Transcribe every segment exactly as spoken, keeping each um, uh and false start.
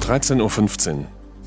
dreizehn Uhr fünfzehn.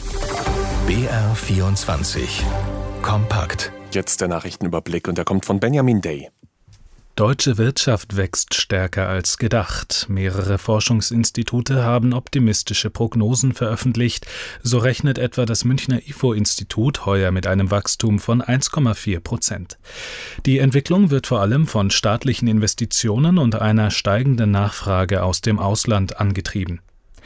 B R vierundzwanzig. Kompakt. Jetzt der Nachrichtenüberblick und der kommt von Benjamin Day. Deutsche Wirtschaft wächst stärker als gedacht. Mehrere Forschungsinstitute haben optimistische Prognosen veröffentlicht. So rechnet etwa das Münchner I F O-Institut heuer mit einem Wachstum von eins Komma vier Prozent. Die Entwicklung wird vor allem von staatlichen Investitionen und einer steigenden Nachfrage aus dem Ausland angetrieben.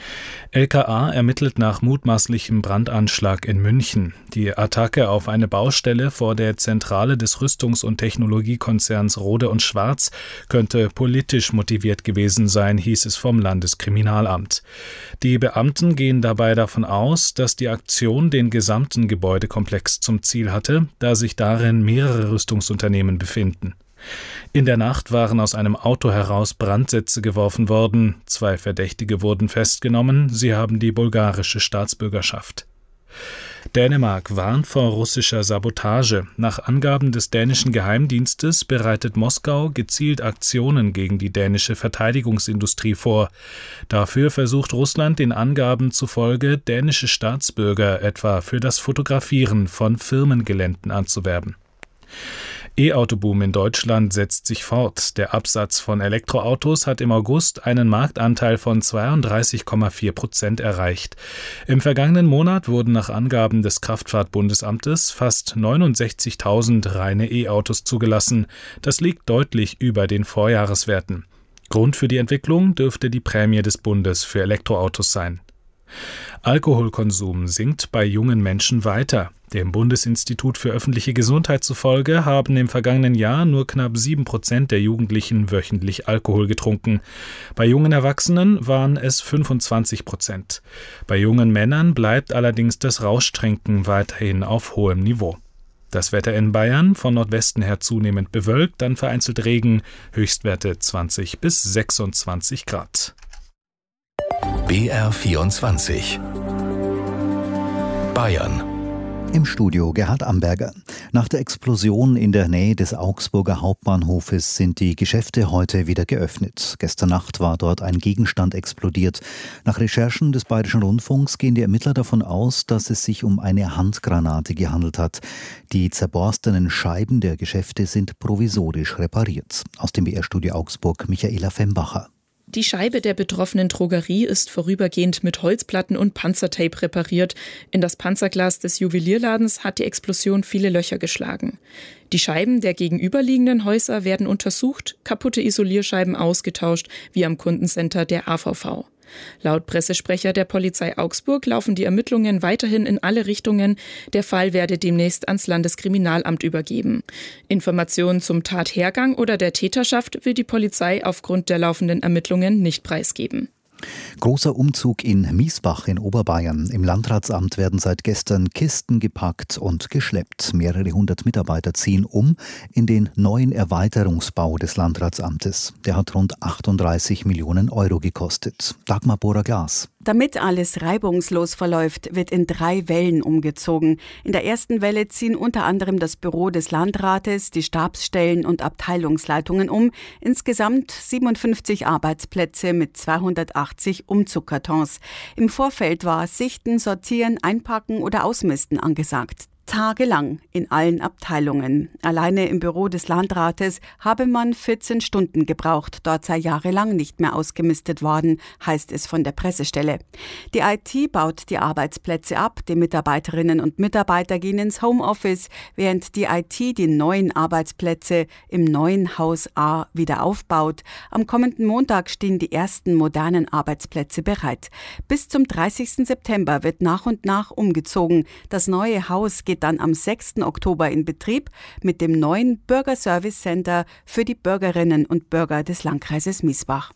L K A ermittelt nach mutmaßlichem Brandanschlag in München. Die Attacke auf eine Baustelle vor der Zentrale des Rüstungs- und Technologiekonzerns Rohde und Schwarz könnte politisch motiviert gewesen sein, hieß es vom Landeskriminalamt. Die Beamten gehen dabei davon aus, dass die Aktion den gesamten Gebäudekomplex zum Ziel hatte, da sich darin mehrere Rüstungsunternehmen befinden. In der Nacht waren aus einem Auto heraus Brandsätze geworfen worden. Zwei Verdächtige wurden festgenommen. Sie haben die bulgarische Staatsbürgerschaft. Dänemark warnt vor russischer Sabotage. Nach Angaben des dänischen Geheimdienstes bereitet Moskau gezielt Aktionen gegen die dänische Verteidigungsindustrie vor. Dafür versucht Russland den Angaben zufolge dänische Staatsbürger etwa für das Fotografieren von Firmengeländen anzuwerben. E-Autoboom in Deutschland setzt sich fort. Der Absatz von Elektroautos hat im August einen Marktanteil von zweiunddreißig Komma vier Prozent erreicht. Im vergangenen Monat wurden nach Angaben des Kraftfahrtbundesamtes fast neunundsechzigtausend reine E-Autos zugelassen. Das liegt deutlich über den Vorjahreswerten. Grund für die Entwicklung dürfte die Prämie des Bundes für Elektroautos sein. Alkoholkonsum sinkt bei jungen Menschen weiter. Dem Bundesinstitut für öffentliche Gesundheit zufolge haben im vergangenen Jahr nur knapp sieben Prozent der Jugendlichen wöchentlich Alkohol getrunken. Bei jungen Erwachsenen waren es fünfundzwanzig Prozent. Bei jungen Männern bleibt allerdings das Rauschtrinken weiterhin auf hohem Niveau. Das Wetter in Bayern, von Nordwesten her zunehmend bewölkt, dann vereinzelt Regen, Höchstwerte zwanzig bis sechsundzwanzig Grad. B R vierundzwanzig. Bayern. Im Studio Gerhard Amberger. Nach der Explosion in der Nähe des Augsburger Hauptbahnhofes sind die Geschäfte heute wieder geöffnet. Gestern Nacht war dort ein Gegenstand explodiert. Nach Recherchen des Bayerischen Rundfunks gehen die Ermittler davon aus, dass es sich um eine Handgranate gehandelt hat. Die zerborstenen Scheiben der Geschäfte sind provisorisch repariert. Aus dem B R-Studio Augsburg Michaela Fembacher. Die Scheibe der betroffenen Drogerie ist vorübergehend mit Holzplatten und Panzertape repariert. In das Panzerglas des Juwelierladens hat die Explosion viele Löcher geschlagen. Die Scheiben der gegenüberliegenden Häuser werden untersucht, kaputte Isolierscheiben ausgetauscht, wie am Kundencenter der A V V. Laut Pressesprecher der Polizei Augsburg laufen die Ermittlungen weiterhin in alle Richtungen. Der Fall werde demnächst ans Landeskriminalamt übergeben. Informationen zum Tathergang oder der Täterschaft will die Polizei aufgrund der laufenden Ermittlungen nicht preisgeben. Großer Umzug in Miesbach in Oberbayern. Im Landratsamt werden seit gestern Kisten gepackt und geschleppt. Mehrere hundert Mitarbeiter ziehen um in den neuen Erweiterungsbau des Landratsamtes. Der hat rund achtunddreißig Millionen Euro gekostet. Dagmar Bohrer-Glas. Damit alles reibungslos verläuft, wird in drei Wellen umgezogen. In der ersten Welle ziehen unter anderem das Büro des Landrates, die Stabsstellen und Abteilungsleitungen um. Insgesamt siebenundfünfzig Arbeitsplätze mit zweihundertachtzig Umzugkartons. Im Vorfeld war Sichten, Sortieren, Einpacken oder Ausmisten angesagt. Tagelang in allen Abteilungen. Alleine im Büro des Landrates habe man vierzehn Stunden gebraucht. Dort sei jahrelang nicht mehr ausgemistet worden, heißt es von der Pressestelle. Die I T baut die Arbeitsplätze ab. Die Mitarbeiterinnen und Mitarbeiter gehen ins Homeoffice, während die I T die neuen Arbeitsplätze im neuen Haus A wieder aufbaut. Am kommenden Montag stehen die ersten modernen Arbeitsplätze bereit. Bis zum dreißigsten September wird nach und nach umgezogen. Das neue Haus geht dann am sechsten Oktober in Betrieb mit dem neuen Bürgerservice Center für die Bürgerinnen und Bürger des Landkreises Miesbach.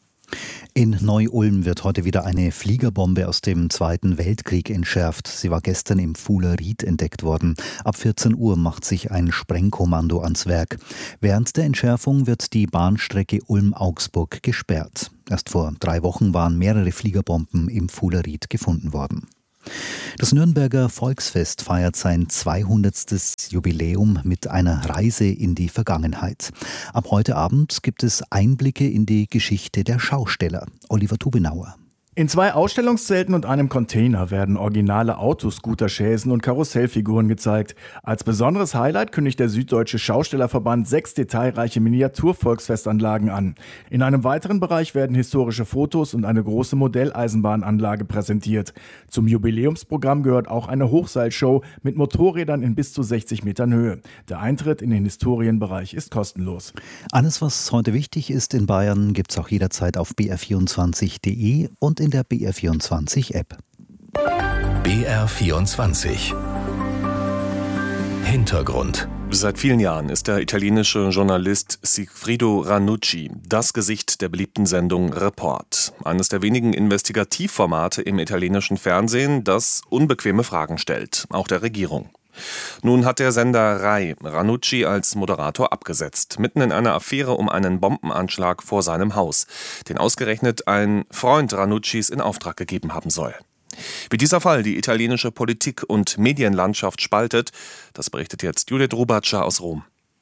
In Neu-Ulm wird heute wieder eine Fliegerbombe aus dem Zweiten Weltkrieg entschärft. Sie war gestern im Fuhler Ried entdeckt worden. Ab vierzehn Uhr macht sich ein Sprengkommando ans Werk. Während der Entschärfung wird die Bahnstrecke Ulm-Augsburg gesperrt. Erst vor drei Wochen waren mehrere Fliegerbomben im Fuhler Ried gefunden worden. Das Nürnberger Volksfest feiert sein zweihundertstes Jubiläum mit einer Reise in die Vergangenheit. Ab heute Abend gibt es Einblicke in die Geschichte der Schausteller. Oliver Tubenauer. In zwei Ausstellungszelten und einem Container werden originale Autoscooter-Chaisen und Karussellfiguren gezeigt. Als besonderes Highlight kündigt der Süddeutsche Schaustellerverband sechs detailreiche Miniatur-Volksfestanlagen an. In einem weiteren Bereich werden historische Fotos und eine große Modelleisenbahnanlage präsentiert. Zum Jubiläumsprogramm gehört auch eine Hochseilshow mit Motorrädern in bis zu sechzig Metern Höhe. Der Eintritt in den Historienbereich ist kostenlos. Alles, was heute wichtig ist in Bayern, gibt es auch jederzeit auf b r vierundzwanzig punkt d e und in der B R vierundzwanzig App. B R vierundzwanzig Hintergrund. Seit vielen Jahren ist der italienische Journalist Sigfrido Ranucci das Gesicht der beliebten Sendung Report. Eines der wenigen Investigativformate im italienischen Fernsehen, das unbequeme Fragen stellt, auch der Regierung. Nun hat der Sender Rai Ranucci als Moderator abgesetzt, mitten in einer Affäre um einen Bombenanschlag vor seinem Haus, den ausgerechnet ein Freund Ranuccis in Auftrag gegeben haben soll. Wie dieser Fall die italienische Politik- und Medienlandschaft spaltet, das berichtet jetzt Judith Rubatscha aus Rom.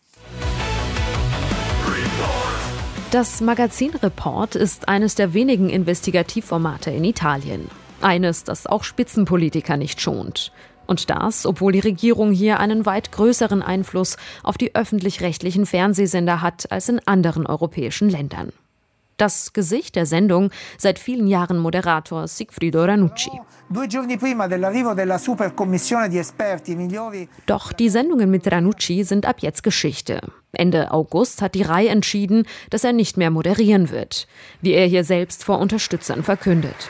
Das Magazin Report ist eines der wenigen Investigativformate in Italien. Eines, das auch Spitzenpolitiker nicht schont. Und das, obwohl die Regierung hier einen weit größeren Einfluss auf die öffentlich-rechtlichen Fernsehsender hat als in anderen europäischen Ländern. Das Gesicht der Sendung, seit vielen Jahren Moderator Sigfrido Ranucci. Doch die Sendungen mit Ranucci sind ab jetzt Geschichte. Ende August hat die Rai entschieden, dass er nicht mehr moderieren wird, wie er hier selbst vor Unterstützern verkündet.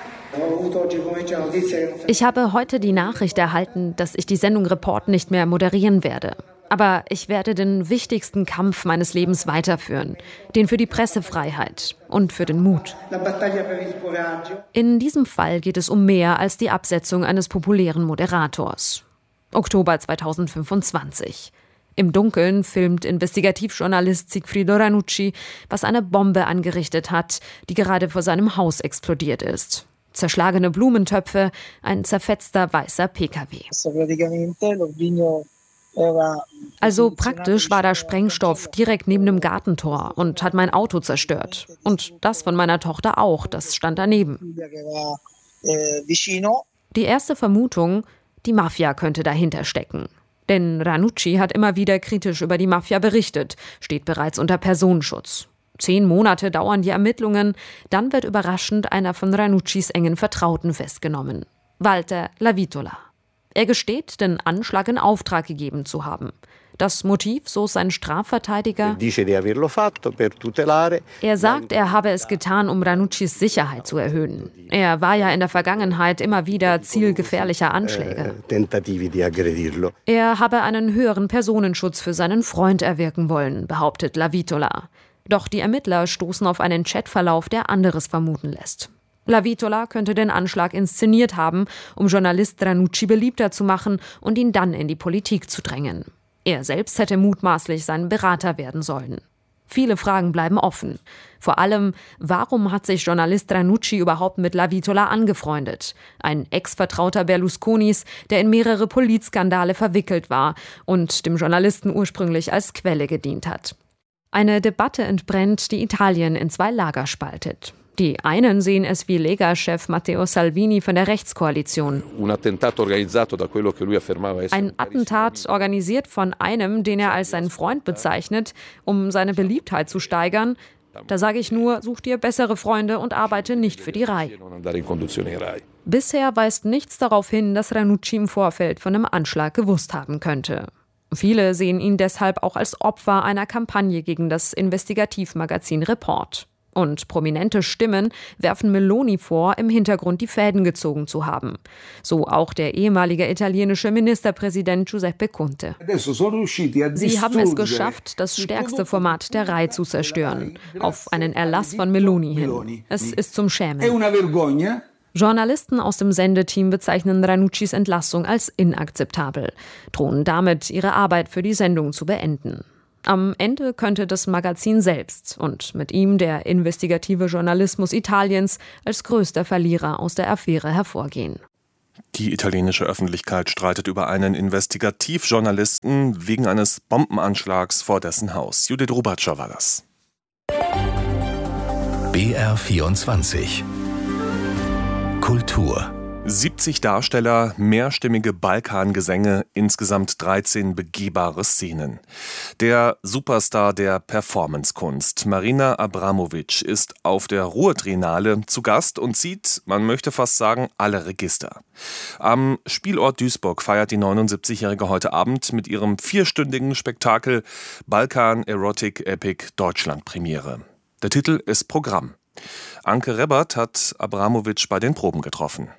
Ich habe heute die Nachricht erhalten, dass ich die Sendung Report nicht mehr moderieren werde. Aber ich werde den wichtigsten Kampf meines Lebens weiterführen, den für die Pressefreiheit und für den Mut. In diesem Fall geht es um mehr als die Absetzung eines populären Moderators. Oktober zweitausendfünfundzwanzig. Im Dunkeln filmt Investigativjournalist Sigfrido Ranucci, was eine Bombe angerichtet hat, die gerade vor seinem Haus explodiert ist. Zerschlagene Blumentöpfe, ein zerfetzter weißer P K W. Also praktisch war da Sprengstoff direkt neben dem Gartentor und hat mein Auto zerstört. Und das von meiner Tochter auch, das stand daneben. Die erste Vermutung, die Mafia könnte dahinter stecken. Denn Ranucci hat immer wieder kritisch über die Mafia berichtet, steht bereits unter Personenschutz. Zehn Monate dauern die Ermittlungen, dann wird überraschend einer von Ranuccis engen Vertrauten festgenommen. Walter Lavitola. Er gesteht, den Anschlag in Auftrag gegeben zu haben. Das Motiv, so sein Strafverteidiger, er sagt, er habe es getan, um Ranuccis Sicherheit zu erhöhen. Er war ja in der Vergangenheit immer wieder Ziel gefährlicher Anschläge. Er habe einen höheren Personenschutz für seinen Freund erwirken wollen, behauptet Lavitola. Doch die Ermittler stoßen auf einen Chatverlauf, der anderes vermuten lässt. Lavitola könnte den Anschlag inszeniert haben, um Journalist Ranucci beliebter zu machen und ihn dann in die Politik zu drängen. Er selbst hätte mutmaßlich sein Berater werden sollen. Viele Fragen bleiben offen. Vor allem, warum hat sich Journalist Ranucci überhaupt mit Lavitola angefreundet? Ein Ex-Vertrauter Berlusconis, der in mehrere Politskandale verwickelt war und dem Journalisten ursprünglich als Quelle gedient hat. Eine Debatte entbrennt, die Italien in zwei Lager spaltet. Die einen sehen es wie Lega-Chef Matteo Salvini von der Rechtskoalition. Ein Attentat organisiert von einem, den er als seinen Freund bezeichnet, um seine Beliebtheit zu steigern. Da sage ich nur, such dir bessere Freunde und arbeite nicht für die Rai. Bisher weist nichts darauf hin, dass Ranucci im Vorfeld von einem Anschlag gewusst haben könnte. Viele sehen ihn deshalb auch als Opfer einer Kampagne gegen das Investigativmagazin Report. Und prominente Stimmen werfen Meloni vor, im Hintergrund die Fäden gezogen zu haben. So auch der ehemalige italienische Ministerpräsident Giuseppe Conte. Sie haben es geschafft, das stärkste Format der Rai zu zerstören, auf einen Erlass von Meloni hin. Es ist zum Schämen. Journalisten aus dem Sendeteam bezeichnen Ranuccis Entlassung als inakzeptabel, drohen damit, ihre Arbeit für die Sendung zu beenden. Am Ende könnte das Magazin selbst und mit ihm der investigative Journalismus Italiens als größter Verlierer aus der Affäre hervorgehen. Die italienische Öffentlichkeit streitet über einen Investigativjournalisten wegen eines Bombenanschlags vor dessen Haus. Judith Rubatscha war das. B R vierundzwanzig Kultur. siebzig Darsteller, mehrstimmige Balkangesänge, insgesamt dreizehn begehbare Szenen. Der Superstar der Performancekunst, Marina Abramović, ist auf der Ruhr-Triennale zu Gast und zieht, man möchte fast sagen, alle Register. Am Spielort Duisburg feiert die neunundsiebzigjährige heute Abend mit ihrem vierstündigen Spektakel Balkan Erotic Epic Deutschland Premiere. Der Titel ist Programm. Anke Rebbert hat Abramović bei den Proben getroffen.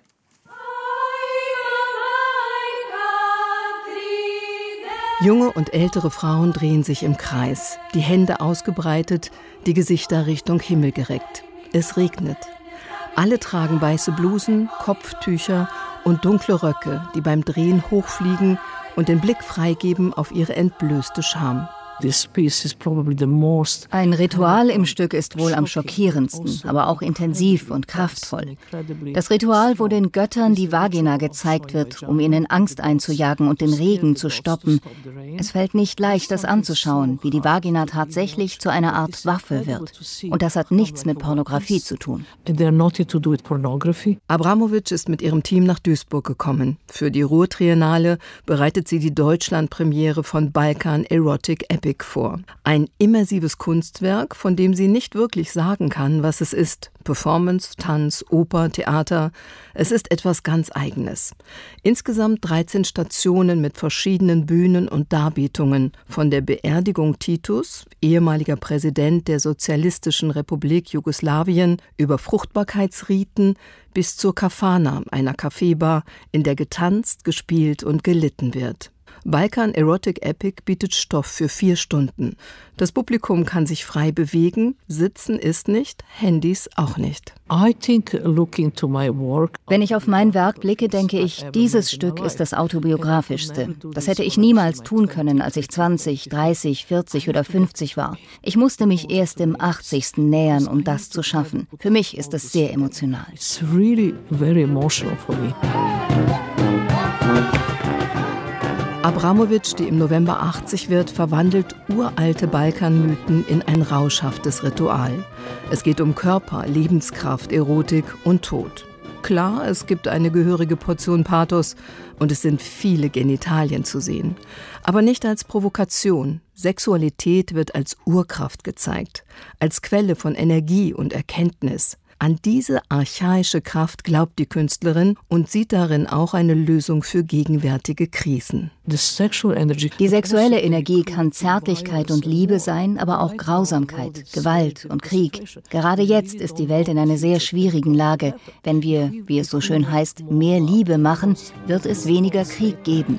Junge und ältere Frauen drehen sich im Kreis, die Hände ausgebreitet, die Gesichter Richtung Himmel gereckt. Es regnet. Alle tragen weiße Blusen, Kopftücher und dunkle Röcke, die beim Drehen hochfliegen und den Blick freigeben auf ihre entblößte Scham. Ein Ritual im Stück ist wohl am schockierendsten, aber auch intensiv und kraftvoll. Das Ritual, wo den Göttern die Vagina gezeigt wird, um ihnen Angst einzujagen und den Regen zu stoppen. Es fällt nicht leicht, das anzuschauen, wie die Vagina tatsächlich zu einer Art Waffe wird. Und das hat nichts mit Pornografie zu tun. Abramović ist mit ihrem Team nach Duisburg gekommen. Für die Ruhr-Triennale bereitet sie die Deutschland-Premiere von Balkan Erotic Epic vor. Ein immersives Kunstwerk, von dem sie nicht wirklich sagen kann, was es ist. Performance, Tanz, Oper, Theater. Es ist etwas ganz Eigenes. Insgesamt dreizehn Stationen mit verschiedenen Bühnen und Darbietungen. Von der Beerdigung Titus, ehemaliger Präsident der Sozialistischen Republik Jugoslawien, über Fruchtbarkeitsriten bis zur Kafana, einer Kaffeebar, in der getanzt, gespielt und gelitten wird. Balkan Erotic Epic bietet Stoff für vier Stunden. Das Publikum kann sich frei bewegen, sitzen ist nicht, Handys auch nicht. Wenn ich auf mein Werk blicke, denke ich, dieses Stück ist das autobiografischste. Das hätte ich niemals tun können, als ich zwanzig, dreißig, vierzig oder fünfzig war. Ich musste mich erst im achtzigsten nähern, um das zu schaffen. Für mich ist es sehr emotional. It's really very emotional for me. Abramović, die im November achtzig wird, verwandelt uralte Balkanmythen in ein rauschhaftes Ritual. Es geht um Körper, Lebenskraft, Erotik und Tod. Klar, es gibt eine gehörige Portion Pathos und es sind viele Genitalien zu sehen. Aber nicht als Provokation. Sexualität wird als Urkraft gezeigt, als Quelle von Energie und Erkenntnis. An diese archaische Kraft glaubt die Künstlerin und sieht darin auch eine Lösung für gegenwärtige Krisen. Die sexuelle Energie kann Zärtlichkeit und Liebe sein, aber auch Grausamkeit, Gewalt und Krieg. Gerade jetzt ist die Welt in einer sehr schwierigen Lage. Wenn wir, wie es so schön heißt, mehr Liebe machen, wird es weniger Krieg geben.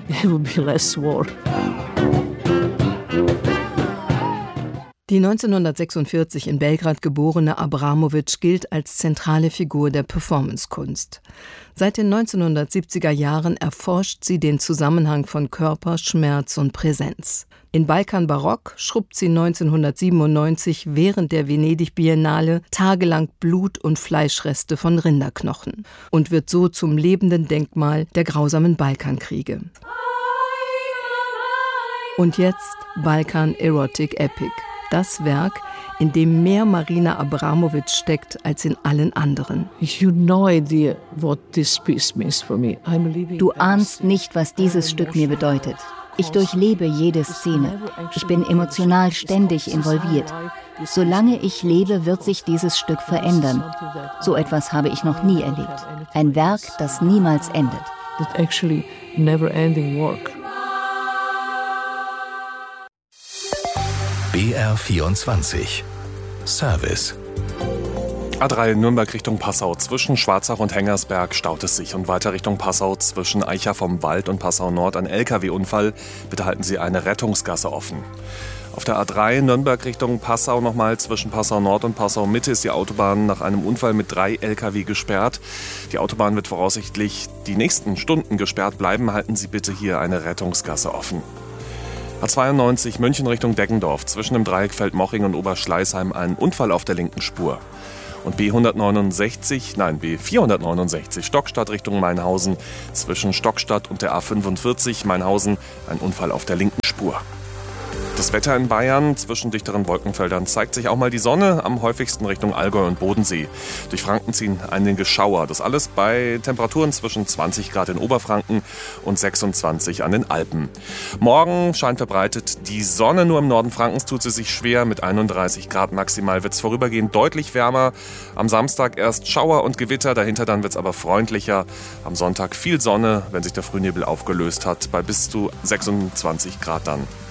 Die neunzehnhundertsechsundvierzig in Belgrad geborene Abramović gilt als zentrale Figur der Performancekunst. Seit den neunzehnhundertsiebziger Jahren erforscht sie den Zusammenhang von Körper, Schmerz und Präsenz. In Balkan Barock schrubbt sie neunzehnhundertsiebenundneunzig während der Venedig-Biennale tagelang Blut- und Fleischreste von Rinderknochen und wird so zum lebenden Denkmal der grausamen Balkankriege. Und jetzt Balkan Erotic Epic. Das Werk, in dem mehr Marina Abramović steckt als in allen anderen. Du ahnst nicht, was dieses Stück mir bedeutet. Ich durchlebe jede Szene. Ich bin emotional ständig involviert. Solange ich lebe, wird sich dieses Stück verändern. So etwas habe ich noch nie erlebt. Ein Werk, das niemals endet. B R vierundzwanzig Service. A drei Nürnberg Richtung Passau. Zwischen Schwarzach und Hengersberg staut es sich. Und weiter Richtung Passau zwischen Aicha vom Wald und Passau Nord ein L K W-Unfall. Bitte halten Sie eine Rettungsgasse offen. Auf der A drei Nürnberg Richtung Passau nochmal zwischen Passau Nord und Passau Mitte ist die Autobahn nach einem Unfall mit drei L K W gesperrt. Die Autobahn wird voraussichtlich die nächsten Stunden gesperrt bleiben. Halten Sie bitte hier eine Rettungsgasse offen. A zweiundneunzig München Richtung Deggendorf. Zwischen dem Dreieck Feldmoching und Oberschleißheim ein Unfall auf der linken Spur. Und B hundertneunundsechzig, nein B vierhundertneunundsechzig Stockstadt Richtung Mainhausen. Zwischen Stockstadt und der A fünfundvierzig Mainhausen ein Unfall auf der linken Spur. Das Wetter in Bayern: zwischen dichteren Wolkenfeldern zeigt sich auch mal die Sonne, am häufigsten Richtung Allgäu und Bodensee. Durch Franken ziehen einige Schauer. Das alles bei Temperaturen zwischen zwanzig Grad in Oberfranken und sechsundzwanzig an den Alpen. Morgen scheint verbreitet die Sonne, nur im Norden Frankens tut sie sich schwer. Mit einunddreißig Grad maximal wird es vorübergehend deutlich wärmer. Am Samstag erst Schauer und Gewitter, dahinter dann wird es aber freundlicher. Am Sonntag viel Sonne, wenn sich der Frühnebel aufgelöst hat, bei bis zu sechsundzwanzig Grad dann.